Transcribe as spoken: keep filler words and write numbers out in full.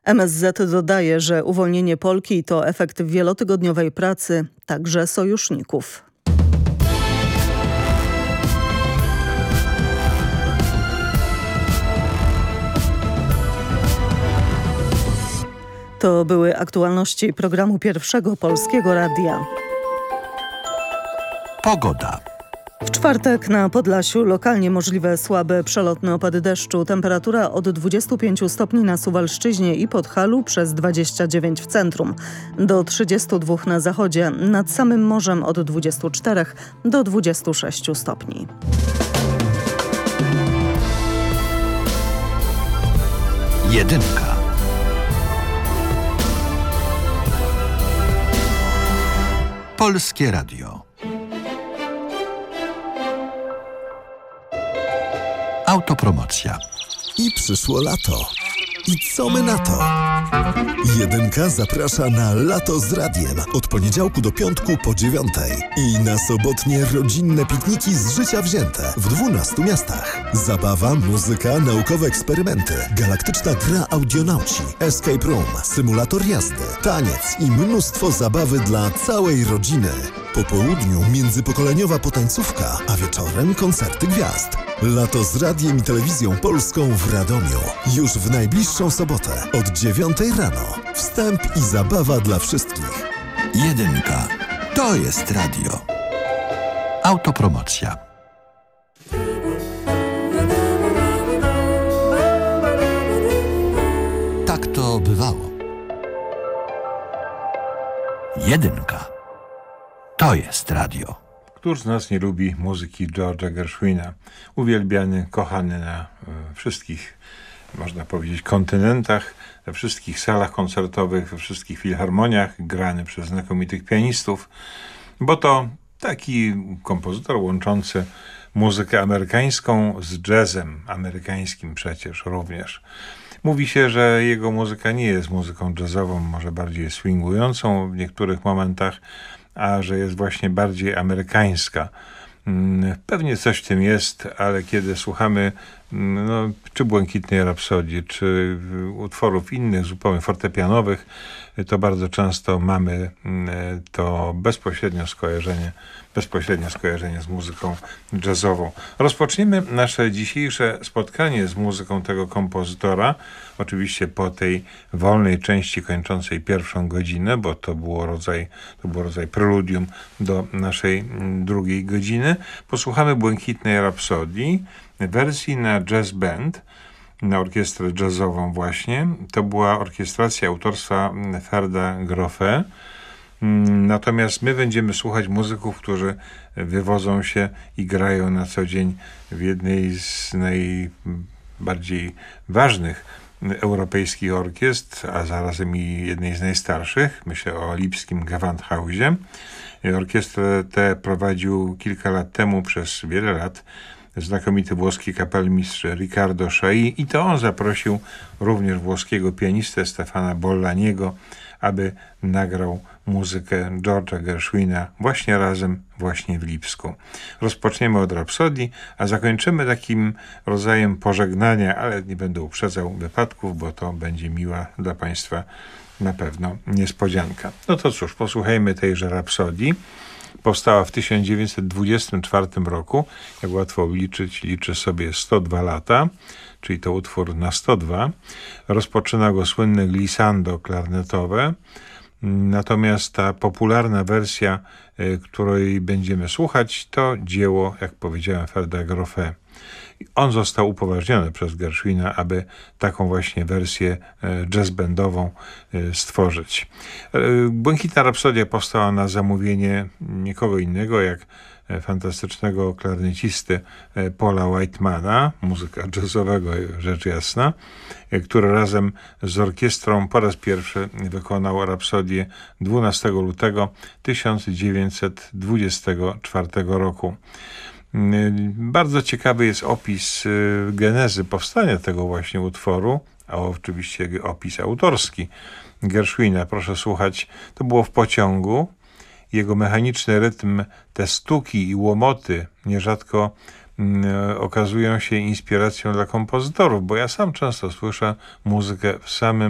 M S Z dodaje, że uwolnienie Polki to efekt wielotygodniowej pracy, także sojuszników. To były aktualności programu Pierwszego Polskiego Radia. Pogoda. W czwartek na Podlasiu lokalnie możliwe słabe przelotne opady deszczu. Temperatura od dwudziestu pięciu stopni na Suwalszczyźnie i Podhalu przez dwadzieścia dziewięć w centrum. Do trzydziestu dwóch na zachodzie. Nad samym morzem od dwudziestu czterech do dwudziestu sześciu stopni. Jedynka. Polskie Radio. Autopromocja. I przyszło lato. I co my na to? Jedynka zaprasza na Lato z Radiem od poniedziałku do piątku po dziewiątej. I na sobotnie rodzinne pikniki z życia wzięte w dwunastu miastach. Zabawa, muzyka, naukowe eksperymenty, galaktyczna gra audionauci, escape room, symulator jazdy, taniec i mnóstwo zabawy dla całej rodziny. Po południu międzypokoleniowa potańcówka, a wieczorem koncerty gwiazd. Lato z Radiem i Telewizją Polską w Radomiu. Już w najbliższą sobotę od dziewiątej rano. Wstęp i zabawa dla wszystkich. Jedynka. To jest radio. Autopromocja. Tak to bywało. Jedynka. To jest radio. Któż z nas nie lubi muzyki George'a Gershwina? Uwielbiany, kochany na y, wszystkich, można powiedzieć, kontynentach, we wszystkich salach koncertowych, we wszystkich filharmoniach, grany przez znakomitych pianistów, bo to taki kompozytor łączący muzykę amerykańską z jazzem amerykańskim przecież również. Mówi się, że jego muzyka nie jest muzyką jazzową, może bardziej swingującą w niektórych momentach, a że jest właśnie bardziej amerykańska. Pewnie coś w tym jest, ale kiedy słuchamy no, czy Błękitnej Rapsodii, czy utworów innych, zupełnie fortepianowych, to bardzo często mamy to bezpośrednio skojarzenie, bezpośrednie skojarzenie z muzyką jazzową. Rozpoczniemy nasze dzisiejsze spotkanie z muzyką tego kompozytora, oczywiście po tej wolnej części kończącej pierwszą godzinę, bo to było rodzaj, to było rodzaj preludium do naszej drugiej godziny. Posłuchamy Błękitnej Rapsodii, wersji na jazz band, na orkiestrę jazzową właśnie. To była orkiestracja autorstwa Ferda Grofe. Natomiast my będziemy słuchać muzyków, którzy wywodzą się i grają na co dzień w jednej z najbardziej ważnych europejskich orkiestr, a zarazem i jednej z najstarszych. Myślę o lipskim Gewandhausie. Orkiestrę tę prowadził kilka lat temu przez wiele lat znakomity włoski kapelmistrz Riccardo Chailly i to on zaprosił również włoskiego pianistę Stefana Bollaniego, aby nagrał muzykę George'a Gershwina właśnie razem, właśnie w Lipsku. Rozpoczniemy od Rapsodii, a zakończymy takim rodzajem pożegnania, ale nie będę uprzedzał wypadków, bo to będzie miła dla Państwa na pewno niespodzianka. No to cóż, posłuchajmy tejże Rapsodii. Powstała w tysiąc dziewięćset dwudziestym czwartym roku, jak łatwo liczyć, liczy sobie sto dwa lata, czyli to utwór na sto dwa. Rozpoczyna go słynne glissando klarnetowe, natomiast ta popularna wersja, której będziemy słuchać, to dzieło, jak powiedziałem, Ferda Grofe. On został upoważniony przez Gershwina, aby taką właśnie wersję jazzbandową stworzyć. Błękitna Rapsodia powstała na zamówienie nikogo innego jak fantastycznego klarnecisty Paula Whitemana, muzyka jazzowego, rzecz jasna, który razem z orkiestrą po raz pierwszy wykonał Rapsodię dwunastego lutego tysiąc dziewięćset dwudziestego czwartego roku. Bardzo ciekawy jest opis genezy powstania tego właśnie utworu, a oczywiście opis autorski Gershwina. Proszę słuchać, to było w pociągu. Jego mechaniczny rytm, te stuki i łomoty nierzadko mm, okazują się inspiracją dla kompozytorów, bo ja sam często słyszę muzykę w samym